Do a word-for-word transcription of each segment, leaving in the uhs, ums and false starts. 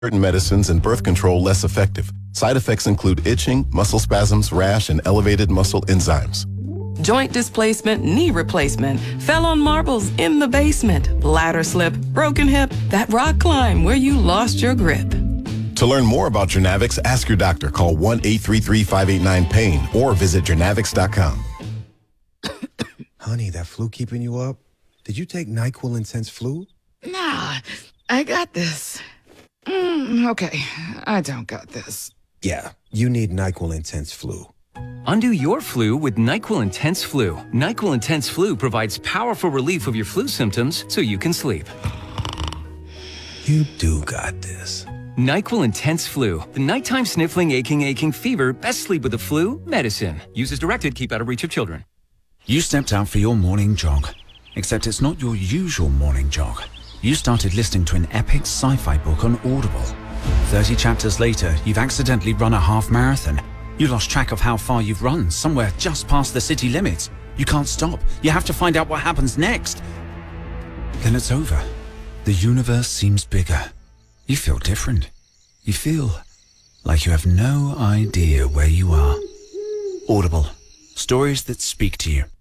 certain medicines and birth control less effective. Side effects include itching, muscle spasms, rash, and elevated muscle enzymes. Joint displacement, knee replacement, fell on marbles in the basement, ladder slip, broken hip, that rock climb where you lost your grip. To learn more about Journavx, ask your doctor. Call one eight three three, five eight nine, pain or visit Journavx dot com. Honey, that flu keeping you up? Did you take NyQuil Intense Flu? Nah, I got this. Mm, okay, I don't got this. Yeah, you need NyQuil Intense Flu. Undo your flu with NyQuil Intense Flu. NyQuil Intense Flu provides powerful relief of your flu symptoms so you can sleep. You do got this. NyQuil Intense Flu. The nighttime sniffling, aching, aching fever. Best sleep with the flu medicine. Use as directed. Keep out of reach of children. You stepped out for your morning jog. Except it's not your usual morning jog. You started listening to an epic sci-fi book on Audible. thirty chapters later, you've accidentally run a half marathon. You lost track of how far you've run, somewhere just past the city limits. You can't stop. You have to find out what happens next. Then it's over. The universe seems bigger. You feel different. You feel like you have no idea where you are. Audible. Stories that speak to you.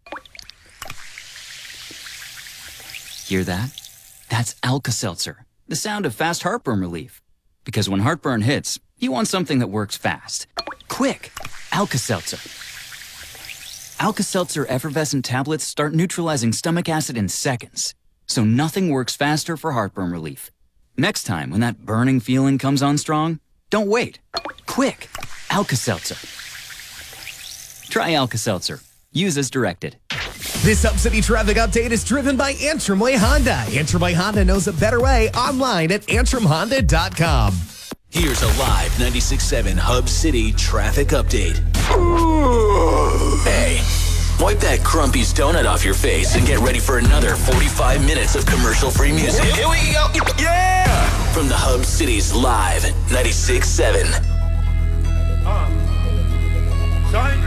Hear that? That's Alka-Seltzer, the sound of fast heartburn relief. Because when heartburn hits, you want something that works fast. Quick! Alka-Seltzer. Alka-Seltzer effervescent tablets start neutralizing stomach acid in seconds. So nothing works faster for heartburn relief. Next time, when that burning feeling comes on strong, don't wait. Quick! Alka-Seltzer. Try Alka-Seltzer. Use as directed. This Hub City traffic update is driven by Antrim Way Honda. Antrim Way Honda knows a better way. Online at antrim honda dot com. Here's a live ninety-six point seven Hub City traffic update. Hey, wipe that Crumpy's donut off your face and get ready for another forty-five minutes of commercial-free music. Here we go. Yeah! From the Hub City's live ninety-six point seven. Uh,